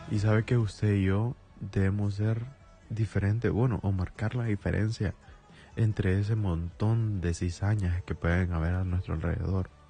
Y sabe que usted y yo debemos ser diferentes, bueno, o marcar la diferencia entre ese montón de cizañas que pueden haber a nuestro alrededor.